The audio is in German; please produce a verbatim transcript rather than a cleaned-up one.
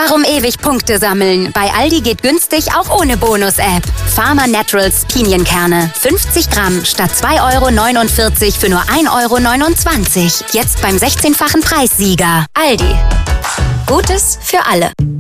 Warum ewig Punkte sammeln? Bei Aldi geht günstig auch ohne Bonus-App. Farmer Naturals Pinienkerne. fünfzig Gramm statt zwei Euro neunundvierzig für nur ein Euro neunundzwanzig. Jetzt beim sechzehnfachen Preissieger. Aldi. Gutes für alle.